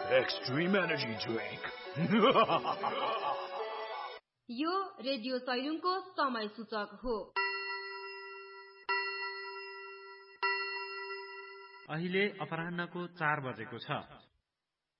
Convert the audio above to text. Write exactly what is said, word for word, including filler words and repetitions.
Extreme energy drink. यो radio सैलुङको समय सूचक हो। अहिले अपराह्नको चार बजेको छ।